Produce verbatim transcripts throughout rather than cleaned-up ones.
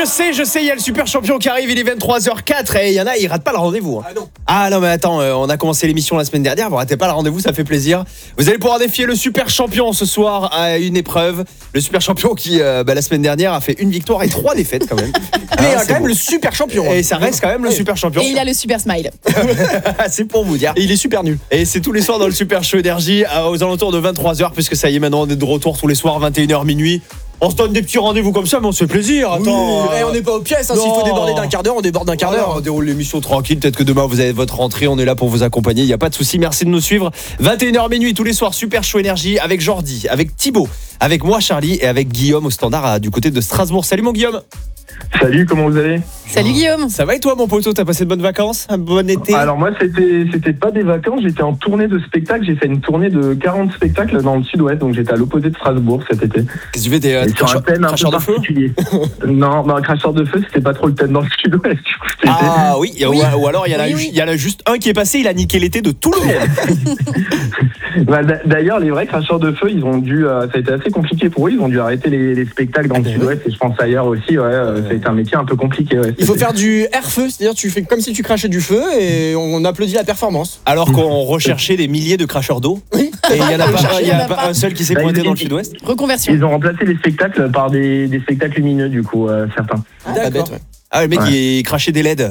sais, je sais, il y a le super champion qui arrive, il est vingt-trois heures quatre et il y en a, ils ratent pas le rendez-vous. Ah non. Ah non mais attends, euh, on a commencé l'émission la semaine dernière, vous ratez pas le rendez-vous, ça fait plaisir. Vous allez pouvoir défier le super champion ce soir à une épreuve. Le super champion qui, euh, bah, la semaine dernière, a fait une victoire et trois défaites quand même. Mais Ah, quand même bon. le super champion. Et ça reste quand même le super champion. Et il a le super smile. C'est pour vous dire. Et il est super nul. Et c'est tous les soirs dans le Super Show Énergie aux alentours de vingt-trois heures, puisque ça y est, maintenant on est de retour tous les soirs vingt et une heures minuit. On se donne des petits rendez-vous comme ça, mais on se fait plaisir. Attends, Oui, eh, on n'est pas aux pièces, hein, s'il faut déborder d'un quart d'heure, on déborde d'un quart Alors, d'heure. on déroule l'émission tranquille. Peut-être que demain vous avez votre rentrée. On est là pour vous accompagner. Il n'y a pas de souci. Merci de nous suivre. vingt et une heures minuit tous les soirs. Super Show Énergie avec Jordi, avec Thibaut, avec moi Charlie et avec Guillaume au standard à, du côté de Strasbourg. Salut mon Guillaume. Salut, comment vous allez? Salut Guillaume. Ça va et toi mon poteau? T'as passé de bonnes vacances? Un bon été? Alors moi, c'était c'était pas des vacances, j'étais en tournée de spectacle. J'ai fait une tournée de quarante spectacles dans le sud-ouest, donc j'étais à l'opposé de Strasbourg cet été. Qu'est-ce que tu fais? T'es euh, Et sur un thème un peu cracheur de feu? particulier. non, non, cracheur de feu, c'était pas trop le thème dans le sud-ouest. Du coup, cet été. Ah oui, Oui. Ou, ou alors il y en a, Oui, eu- oui. il y en a juste un qui est passé, il a niqué l'été de tout le monde. Bah, d- D'ailleurs, les vrais cracheurs de feu, ils ont dû, euh, ça a été assez compliqué pour eux. Ils ont dû arrêter les, les spectacles dans le sud-ouest et je pense ailleurs aussi. Ouais, euh, ça a été un métier un peu compliqué. Ouais, Il faut faire du air-feu, c'est-à-dire tu fais comme si tu crachais du feu et on applaudit la performance. Alors qu'on recherchait des milliers de cracheurs d'eau. Oui. Et il n'y en a pas, il y Il y en a a pas pas. un seul qui s'est Bah, pointé il- dans le il- sud-ouest. Reconversion. Ils ont remplacé les spectacles par des, des spectacles lumineux, du coup, euh, certains. Ah, pas bête, ouais. Ah le mec Ouais. il crachait des L E D.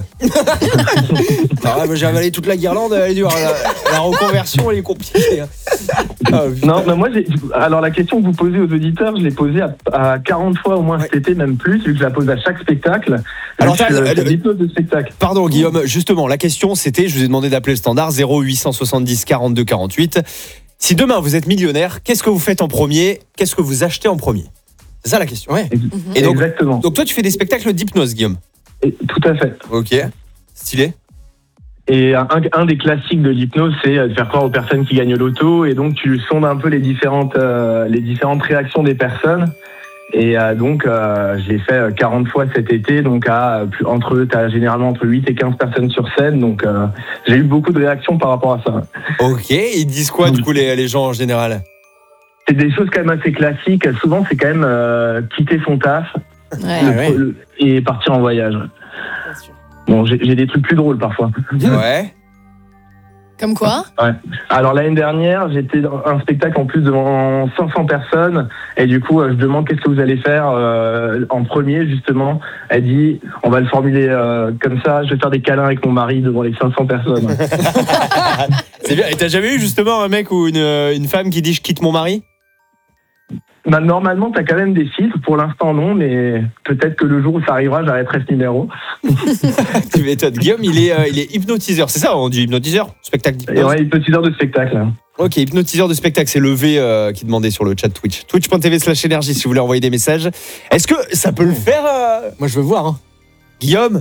Ah ouais, moi, j'ai avalé toute la guirlande, elle est dure. La, la reconversion elle est compliquée. Ah, putain. Non, mais moi, j'ai- alors la question que vous posez aux auditeurs, je l'ai posée à, à quarante fois au moins cet été, même plus, vu que je la pose à chaque spectacle. Alors, Je suis, t'as- euh, elle- je suis l'hypnose de spectacle. Pardon Guillaume, justement la question c'était, je vous ai demandé d'appeler le standard zéro huit cent soixante-dix quarante-deux quarante-huit. Si demain vous êtes millionnaire, qu'est-ce que vous faites en premier? Qu'est-ce que vous achetez en premier? C'est ça la question. Ouais. Et donc, Exactement. donc toi tu fais des spectacles d'hypnose Guillaume. Et- tout à fait. Ok. Stylé. Et un, un des classiques de l'hypnose, c'est de faire croire aux personnes qui gagnent l'auto. Et donc, tu sondes un peu les différentes, euh, les différentes réactions des personnes. Et euh, donc, euh, je l'ai fait quarante fois cet été. Donc, à, plus, entre, t'as généralement entre huit et quinze personnes sur scène. Donc, euh, j'ai eu beaucoup de réactions par rapport à ça. Ok, ils disent quoi du coup les, les gens en général? C'est des choses quand même assez classiques. Souvent, c'est quand même euh, quitter son taf Ouais. le- ouais. le- et partir en voyage. Bon, j'ai j'ai des trucs plus drôles parfois. Ouais. Comme quoi? Alors l'année dernière, j'étais dans un spectacle en plus devant cinq cents personnes et du coup, euh, je demande qu'est-ce que vous allez faire euh, en premier justement. Elle dit, on va le formuler euh, comme ça, je vais faire des câlins avec mon mari devant les cinq cents personnes. C'est bien. Et t'as jamais eu justement un mec ou une, une femme qui dit je quitte mon mari? Bah, normalement, t'as quand même des filtres. Pour l'instant, non, mais peut-être que le jour où ça arrivera, j'arrêterai ce numéro. Tu m'étonnes. Guillaume, il est, euh, il est hypnotiseur. C'est ça, on dit hypnotiseur? Spectacle Et d'hypnose. ouais, une petite heure de spectacle. hein. Ok, hypnotiseur de spectacle. C'est Levé euh, qui demandait sur le chat Twitch. Twitch.tv slash énergie si vous voulez envoyer des messages. Est-ce que ça peut le faire, euh, Moi je veux voir. Hein. Guillaume?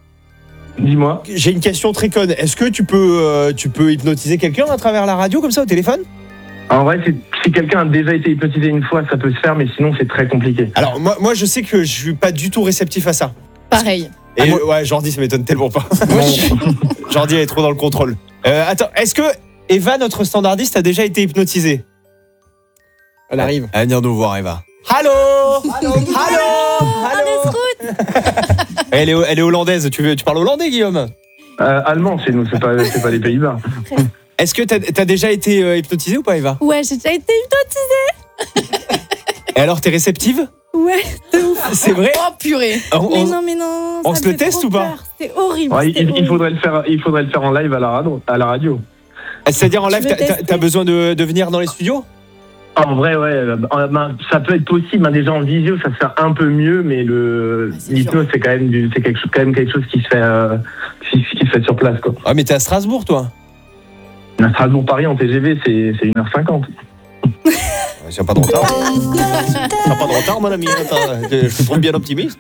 Dis-moi. J'ai une question très conne. Est-ce que tu peux, euh, tu peux hypnotiser quelqu'un à travers la radio comme ça au téléphone? En vrai, c'est- si quelqu'un a déjà été hypnotisé une fois, ça peut se faire, mais sinon, c'est très compliqué. Alors moi, moi, je sais que je suis pas du tout réceptif à ça. Pareil. Et ouais, Jordi, ça m'étonne tellement pas. Jordi elle est trop dans le contrôle. Euh, attends, est-ce que Eva, notre standardiste, a déjà été hypnotisée? Elle arrive. Elle vient nous voir, Eva. Allô? Allô? Allô? Elle est, elle est hollandaise. Tu, veux, tu parles hollandais, Guillaume? Euh, allemand chez nous, c'est pas, c'est pas les Pays-Bas. Est-ce que t'as as déjà été euh, hypnotisée ou pas, Eva? Ouais, j'ai déjà été hypnotisée. Et alors, t'es réceptive? Ouais, de ouf. C'est vrai? Oh purée. On- Mais on- non, mais non. on ça se me le fait teste trop ou pas? peur. C'était horrible. Ouais, c'était il, il horrible. faudrait le faire, il faudrait le faire en live à la radio. À la radio. C'est-à-dire en live, Tu veux t'as- t'as tester t'as besoin de, de venir dans les studios? En vrai, ouais, euh, ben, ça peut être possible. Ben, déjà en visio, ça se fait un peu mieux, mais le Ouais, c'est l'hypnose, c'est quand même du, c'est quelque chose, quand même quelque chose qui se fait, euh, qui, qui se fait sur place, quoi. Ah, mais t'es à Strasbourg, toi? À Strasbourg-Paris en T G V, c'est c'est une heure cinquante. J'ai pas de retard. T'as pas de retard, mon ami. Attends, je suis trop bien optimiste.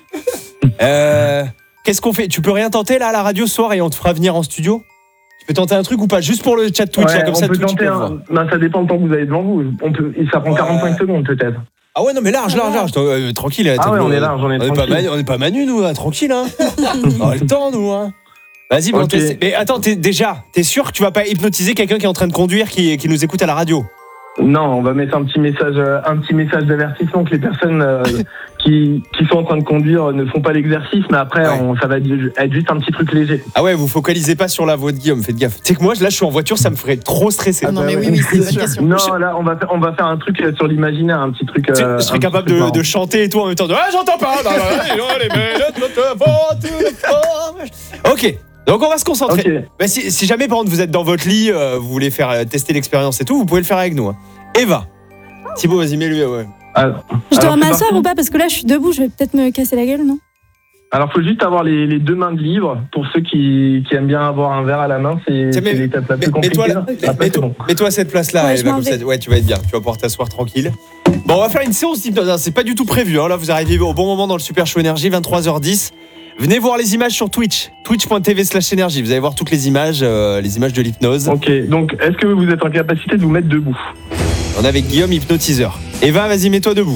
Euh, Qu'est-ce qu'on fait? Tu peux rien tenter là à la radio ce soir et on te fera venir en studio? Tu peux tenter un truc ou pas? Juste pour le chat Twitch, Ouais, là, comme on ça peut Twitch tenter peut un- voir. ben, ça dépend du temps que vous avez devant vous. On peut, ça prend Ouais. quarante-cinq secondes peut-être. Ah ouais, non, mais large, large, large. Euh, tranquille. Ah t'as- ouais, on est large, on est On est pas tranquille. Manu, on est pas Manu, nous, hein, tranquille. Hein. On a le temps, nous. Hein. Vas-y, mais, on Ok. teste. Mais attends, t'es, déjà, t'es sûr que tu vas pas hypnotiser quelqu'un qui est en train de conduire, qui, qui nous écoute à la radio? Non, on va mettre un petit message, euh, un petit message d'avertissement que les personnes euh, qui, qui sont en train de conduire ne font pas l'exercice, mais après, Ouais. on, ça va être être juste un petit truc léger. Ah ouais, vous focalisez pas sur la voix de Guillaume, faites gaffe. Tu sais que moi, là, je suis en voiture, ça me ferait trop stresser. Ah non, mais bah oui, ouais. oui, c'est une bonne question. Non, là, on va faire, on va faire un truc euh, sur l'imaginaire, un petit truc. Tu sais, euh, je serais un petit capable truc de, marrant. de chanter et tout en même temps de ah j'entends pas. Non, non, non, les mecs, tout le fort, tout le fort. Ok, donc on va se concentrer. Ok. Bah, si, si jamais par contre vous êtes dans votre lit, euh, vous voulez faire euh, tester l'expérience et tout, vous pouvez le faire avec nous. Hein. Eva, Thibaut, vas-y mets-lui. Ouais. Alors, Je dois alors, c'est m'asseoir parti. ou pas? Parce que là, je suis debout, je vais peut-être me casser la gueule, non? Alors, faut juste avoir les, les deux mains de libre. Pour ceux qui, qui aiment bien avoir un verre à la main, c'est Tiens, mais- c'est l'étape la mais- plus compliquée. mets-toi là. Après, Mets- c'est Mets-toi bon. mets-toi à cette place-là, Ouais, je Eva, m'en comme ça, vais. ouais, tu vas être bien, tu vas pouvoir t'asseoir tranquille. Bon, on va faire une séance d'hypnose. hein, C'est pas du tout prévu. Hein. Là, vous arrivez au bon moment dans le Super Show Énergie, vingt-trois heures dix. Venez voir les images sur Twitch, twitch.tv slash énergie. Vous allez voir toutes les images, euh, les images de l'hypnose. Ok, donc est-ce que vous êtes en capacité de vous mettre debout? On est avec Guillaume, hypnotiseur. Eva, vas-y, mets-toi debout.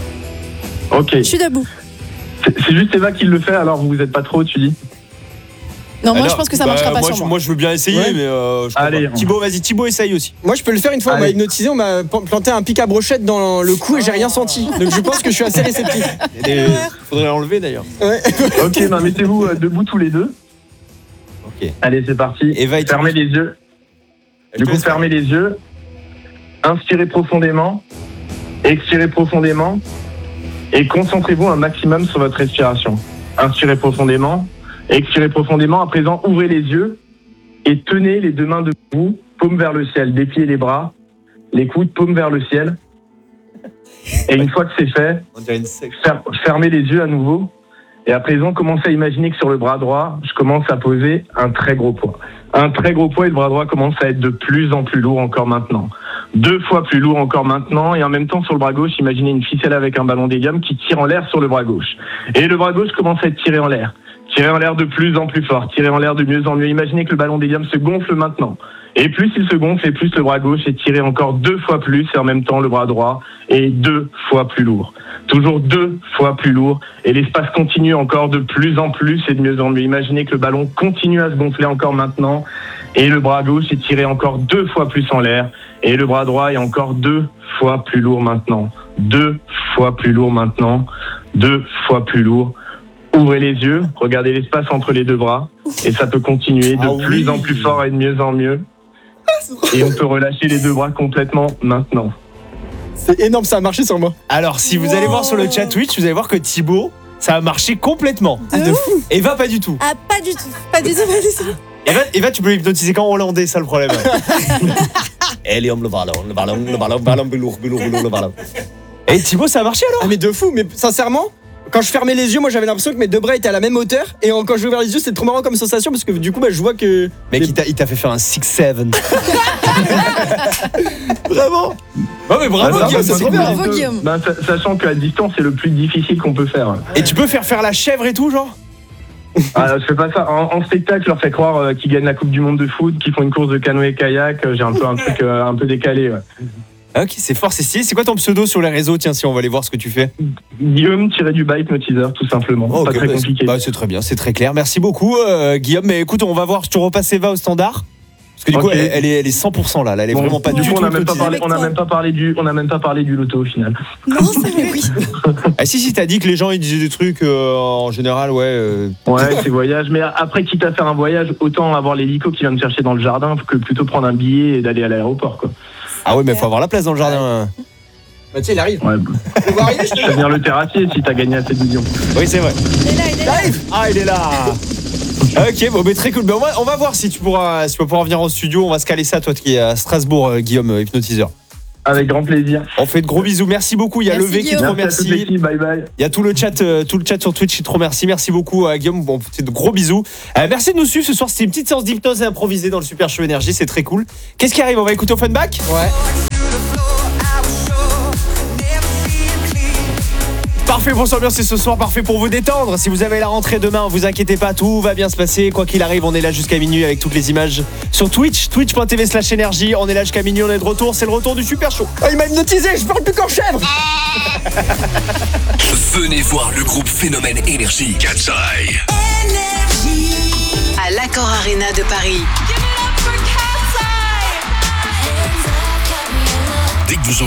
Ok, Je suis debout. c'est c'est juste Eva qui le fait, alors vous vous êtes pas trop, tu dis? Non, moi, Alors, je pense que ça bah, marchera pas moi, sur je, moi. moi, je veux bien essayer, Ouais. mais euh, je crois Allez. pas. Thibaut, vas-y, Thibaut, essaye aussi. Moi, je peux le faire une fois, on m'a Allez. hypnotisé, on m'a p- planté un pic à brochette dans le cou et j'ai rien senti. Donc je pense que je suis assez réceptif. Il faudrait l'enlever d'ailleurs. Ouais. Ok, ben mettez-vous euh, debout tous les deux. Ok. Allez, c'est parti. Eva et Fermez les yeux. Du coup, fermez les yeux. Inspirez profondément. Expirez profondément. Et concentrez-vous un maximum sur votre respiration. Inspirez profondément. Expirez profondément. À présent, ouvrez les yeux et tenez les deux mains debout, paume vers le ciel. Dépliez les bras, les coudes, paume vers le ciel. Et une fois que c'est fait, On dirait une secte. fer- fermez les yeux à nouveau. Et à présent, commencez à imaginer que sur le bras droit, je commence à poser un très gros poids. Un très gros poids et le bras droit commence à être de plus en plus lourd encore maintenant. Deux fois plus lourd encore maintenant. Et en même temps, sur le bras gauche, imaginez une ficelle avec un ballon d'hélium qui tire en l'air sur le bras gauche. Et le bras gauche commence à être tiré en l'air. Tiré en l'air de plus en plus fort. Tiré en l'air de mieux en mieux. Imaginez que le ballon d'hélium se gonfle maintenant. Et plus il se gonfle, et plus le bras gauche est tiré encore deux fois plus. Et en même temps, le bras droit est deux fois plus lourd. Toujours deux fois plus lourd. Et l'espace continue encore de plus en plus et de mieux en mieux. Imaginez que le ballon continue à se gonfler encore maintenant. Et le bras gauche est tiré encore deux fois plus en l'air. Et le bras droit est encore deux fois plus lourd maintenant. Deux fois plus lourd maintenant. Deux fois plus lourd. Ouvrez les yeux, regardez l'espace entre les deux bras. Et ça peut continuer de Ah plus oui. en plus fort et de mieux en mieux. Et on peut relâcher les deux bras complètement maintenant. C'est énorme, ça a marché sur moi. Alors, si vous allez voir sur le chat Twitch, vous allez voir que Thibaut, ça a marché complètement. Ah, de fou. Eva, pas du tout. Ah, pas du tout. Pas du tout, pas du tout. Eva, Eva tu peux hypnotiser qu'en hollandais, ça le problème. Helium, le ballon, le ballon, le ballon, le ballon, belour, belour, belour, le ballon. Et Thibaut, ça a marché alors? Ah, mais de fou, mais sincèrement, quand je fermais les yeux, moi j'avais l'impression que mes deux bras étaient à la même hauteur. Et quand j'ai ouvert les yeux, c'était trop marrant comme sensation parce que du coup, bah, je vois que. Mec, les- il t'a- il t'a fait faire un six sept. Vraiment? Ouais, mais bravo, Ah, Guillaume, ça, c'est c'est bien. Bravo, cool. Guillaume. Ben, sa- sachant qu'à distance, c'est le plus difficile qu'on peut faire. Et tu peux faire faire la chèvre et tout, genre? Ah, je fais pas ça. En, en spectacle, je leur fais croire euh, qu'ils gagnent la Coupe du Monde de foot, qu'ils font une course de canoë-kayak. Euh, J'ai un peu un truc euh, un peu décalé. Ouais. Ok, c'est fort, c'est stylé. C'est quoi ton pseudo sur les réseaux? Tiens, si on va aller voir ce que tu fais. Guillaume tiré du bas hypnotiseur, tout simplement. Oh, pas ok, très bah, compliqué. c'est- bah, c'est très bien, c'est très clair. Merci beaucoup, euh, Guillaume. Mais écoute, on va voir. Je te repasse Eva au standard. Parce que du coup, Ok. elle, elle est, elle est cent pour cent là. là. Elle est Bon, vraiment pas du du coup, tout on n'a même pas hypnotisée. parlé, on n'a même pas parlé du, on n'a même pas parlé du loto au final. Non, c'est vrai. Oui. Ah si, si, t'as dit que les gens ils disaient des trucs euh, en général, ouais. euh, Ouais, c'est voyage. Mais après, quitte à faire un voyage, autant avoir l'hélico qui vient me chercher dans le jardin que plutôt prendre un billet et d'aller à l'aéroport, quoi. Ah ouais, mais faut avoir la place dans le jardin. Bah, tiens, il arrive. Ouais. On va arriver, je te Je vais venir le terrassier si t'as gagné assez de millions. Oui, c'est vrai. Il est là, il est là. Ah, il est là. Ok, bon, mais très cool. Ben, on, va, on va voir si tu pourras, si tu vas pouvoir venir en studio. On va se caler ça, toi qui es à Strasbourg, euh, Guillaume, euh, hypnotiseur. Avec grand plaisir. On fait de gros bisous. Merci beaucoup. Il y a Merci, Levé qui te Guillaume. Merci à toute remercie. l'équipe. Bye bye. Il y a tout le chat, euh, tout le chat sur Twitch qui te remercie. Merci beaucoup, euh, Guillaume. Bon, c'est de gros bisous. Euh, merci de nous suivre ce soir. C'était une petite séance d'hypnose improvisée dans le Super Show Énergie. C'est très cool. Qu'est-ce qui arrive? On va écouter Offenbach. Ouais. Parfait pour s'ambiancer ce soir, parfait pour vous détendre. Si vous avez la rentrée demain, vous inquiétez pas, tout va bien se passer. Quoi qu'il arrive, on est là jusqu'à minuit avec toutes les images sur Twitch, twitch.tv slash énergie. On est là jusqu'à minuit, on est de retour. C'est le retour du Super Show. Oh, il m'a hypnotisé, je parle plus qu'en chèvre. Venez voir le groupe Phénomène Énergie. Cat's Eye. À l'Accor Arena de Paris. Dès que vous entendez